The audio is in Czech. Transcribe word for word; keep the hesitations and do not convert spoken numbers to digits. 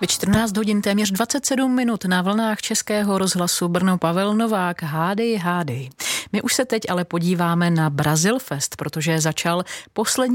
Ve čtrnáct hodin téměř dvacet sedm minut na vlnách Českého rozhlasu Brno. Pavel Novák, hádej, hádej. My už se teď ale podíváme na Brazilfest, protože začal poslední